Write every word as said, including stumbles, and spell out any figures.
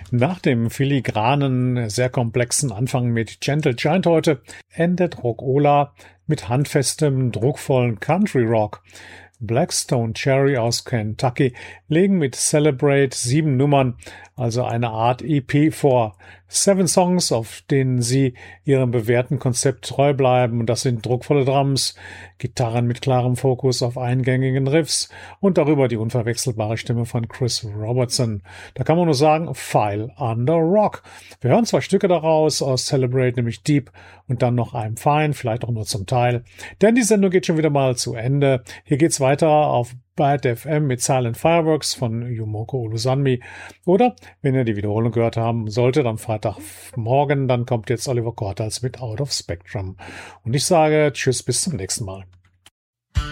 Nach dem filigranen, sehr komplexen Anfang mit Gentle Giant heute endet Rock-Ola mit handfestem, druckvollen Country Rock. Blackstone Cherry aus Kentucky legen mit Celebrate sieben Nummern, also eine Art E P vor. Seven Songs, auf denen sie ihrem bewährten Konzept treu bleiben. Das sind druckvolle Drums, Gitarren mit klarem Fokus auf eingängigen Riffs und darüber die unverwechselbare Stimme von Chris Robertson. Da kann man nur sagen, File under Rock. Wir hören zwei Stücke daraus aus Celebrate, nämlich Deep und dann noch I'm Fine, vielleicht auch nur zum Teil. Denn die Sendung geht schon wieder mal zu Ende. Hier geht's weiter auf Bad F M mit Silent Fireworks von Yumoko Olusanmi. Oder, wenn ihr die Wiederholung gehört haben solltet, am Freitagmorgen, dann kommt jetzt Oliver Cortals mit Out of Spectrum. Und ich sage Tschüss, bis zum nächsten Mal.